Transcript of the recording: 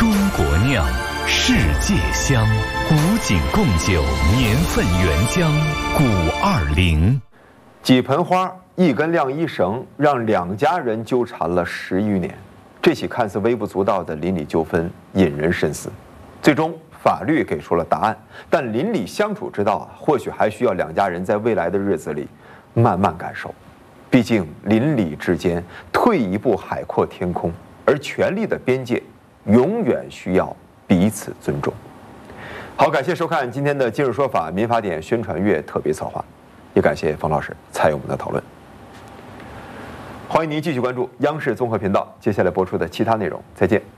中国酿，世界香。古井贡酒年份原浆520。 几盆花，一根晾衣绳，让两家人纠缠了10余年。这起看似微不足道的邻里纠纷引人深思。最终，法律给出了答案，但邻里相处之道或许还需要两家人在未来的日子里慢慢感受。毕竟邻里之间退一步海阔天空，而权力的边界永远需要彼此尊重。好，感谢收看今天的《今日说法》民法典宣传月特别策划，也感谢冯老师参与我们的讨论。欢迎您继续关注央视综合频道接下来播出的其他内容，再见。